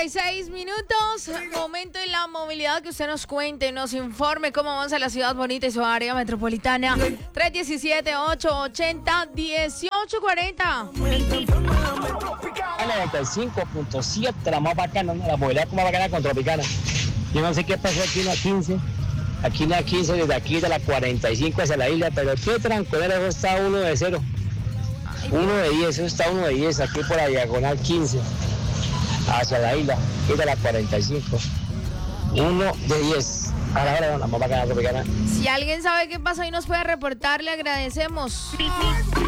36 minutos, momento en la movilidad que usted nos cuente, nos informe cómo avanza la ciudad bonita y su área metropolitana. 317-880-1840. 95.7, la más bacana, la movilidad más bacana con Tropicana. Yo no sé qué pasó aquí en la 15. Aquí en la 15, desde aquí de la 45 hacia la isla, pero qué tranquilo, eso está 1 de 0. 1 de 10, eso está 1 de 10, aquí por la diagonal 15, hacia la isla, aquí de la 45. 1 de 10. Ahora la más bacana Tropicana. Si alguien sabe qué pasó y nos puede reportar, le agradecemos.